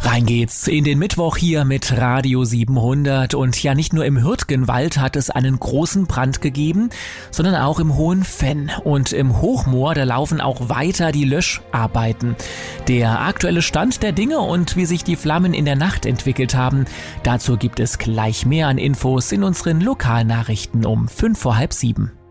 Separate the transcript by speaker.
Speaker 1: Rein geht's in den Mittwoch hier mit Radio 700 und ja, nicht nur im Hürtgenwald hat es einen großen Brand gegeben, sondern auch im Hohen Venn und im Hochmoor, da laufen auch weiter die Löscharbeiten. Der aktuelle Stand der Dinge und wie sich die Flammen in der Nacht entwickelt haben, dazu gibt es gleich mehr an Infos in unseren Lokalnachrichten um 6:05.